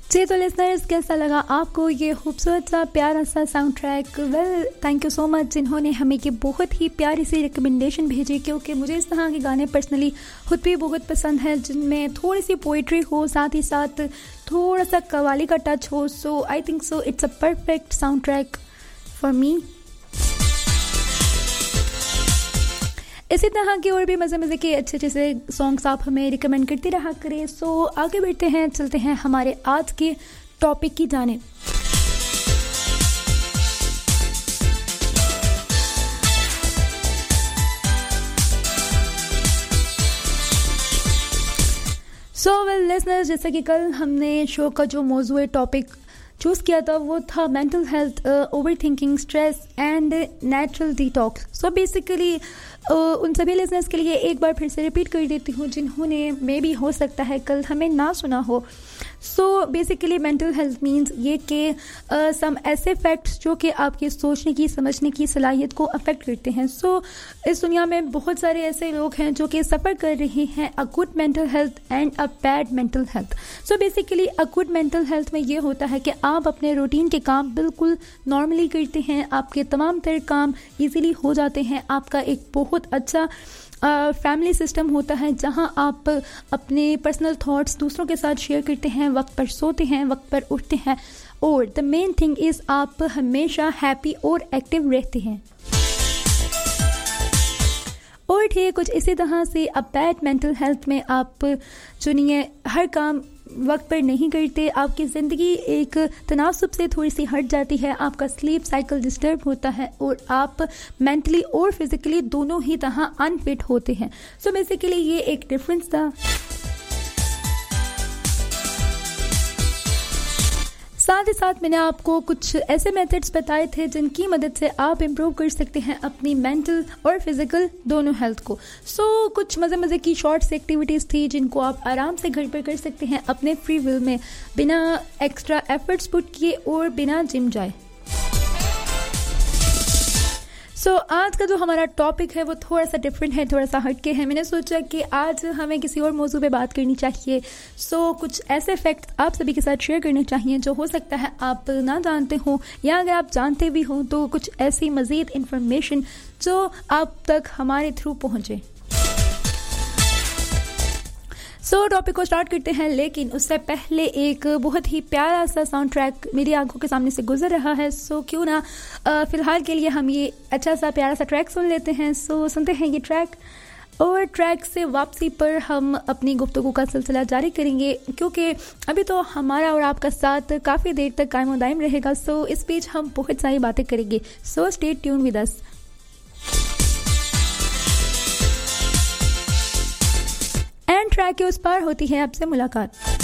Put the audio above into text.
जी तो लिसनर्स, कैसा लगा आपको ये खूबसूरत सा प्यारा सा sound track? Well, thank you so much जिन्होंने हमें ये बहुत ही प्यारी सी रिकमेंडेशन भेजी, क्योंकि मुझे इस तरह के गाने पर्सनली खुद भी बहुत पसंद है जिनमें थोड़ी सी पोइट्री हो, साथ ही साथ थोड़ा सा कव्वाली का टच हो. सो I think so it's a perfect sound track for me. इसी तरह के और भी मज़े मज़े के अच्छे अच्छे से सॉन्ग्स आप हमें रिकमेंड करते रहा करें. सो आगे बढ़ते हैं, चलते हैं हमारे आज के टॉपिक की जाने. सो वेल लिसनर्स, जैसा कि कल हमने शो का जो मौजूद टॉपिक चूज़ किया था वो था mental health, over thinking, stress and natural detox. So basically उन सभी लिसनर्स के लिए एक बार फिर से रिपीट कर देती हूँ जिन्होंने मे भी हो सकता है कल हमें ना सुना हो. So basically mental health means ये कि सम ऐसे फैक्ट्स जो कि आपके सोचने की, समझने की सलाहियत को अफेक्ट करते हैं. सो इस दुनिया में बहुत सारे ऐसे लोग हैं जो कि सफ़र कर रहे हैं a good mental health and a bad mental health. So basically a good mental health में ये होता है कि आप अपने रूटीन के काम बिल्कुल नॉर्मली करते हैं, आपके तमाम तर काम ईजीली हो जाते हैं, आपका एक बहुत अच्छा फैमिली सिस्टम होता है जहां आप अपने पर्सनल थॉट्स दूसरों के साथ शेयर करते हैं, वक्त पर सोते हैं, वक्त पर उठते हैं, और द मेन थिंग इज़ आप हमेशा हैप्पी और एक्टिव रहते हैं. और ठीक कुछ इसी तरह से अब बैड मेंटल हेल्थ में आप चुनिए हर काम वक्त पर नहीं करते, आपकी ज़िंदगी एक तनासुब से थोड़ी सी हट जाती है, आपका स्लीप साइकिल डिस्टर्ब होता है और आप मेंटली और फिजिकली दोनों ही तरह अनफिट होते हैं. सो बेसिकली ये एक डिफरेंस था. साथ ही साथ मैंने आपको कुछ ऐसे मेथड्स बताए थे जिनकी मदद से आप इम्प्रूव कर सकते हैं अपनी मेंटल और फिजिकल दोनों हेल्थ को. सो कुछ मज़े मज़े की शॉर्ट्स एक्टिविटीज़ थी जिनको आप आराम से घर पर कर सकते हैं अपने फ्री विल में, बिना एक्स्ट्रा एफर्ट्स पुट किए और बिना जिम जाए. सो आज का जो हमारा टॉपिक है वो थोड़ा सा डिफरेंट है, थोड़ा सा हटके है. मैंने सोचा कि आज हमें किसी और मौजू पे बात करनी चाहिए. सो कुछ ऐसे फैक्ट्स आप सभी के साथ शेयर करने चाहिए जो हो सकता है आप ना जानते हो, या अगर आप जानते भी हो तो कुछ ऐसी मज़ीद इन्फॉर्मेशन जो आप तक हमारे थ्रू पहुँचे. सो टॉपिक को स्टार्ट करते हैं, लेकिन उससे पहले एक बहुत ही प्यारा सा साउंड ट्रैक मेरी आंखों के सामने से गुजर रहा है. सो क्यों ना फ़िलहाल के लिए हम ये अच्छा सा प्यारा सा ट्रैक सुन लेते हैं. सो सुनते हैं ये ट्रैक, और ट्रैक से वापसी पर हम अपनी गुफ्तगू का सिलसिला जारी करेंगे, क्योंकि अभी तो हमारा और आपका साथ काफ़ी देर तक कायम और दायम रहेगा. सो इस बीच हम बहुत सारी बातें करेंगे. So stay tune with us. And track के उस पार होती है आपसे मुलाकात.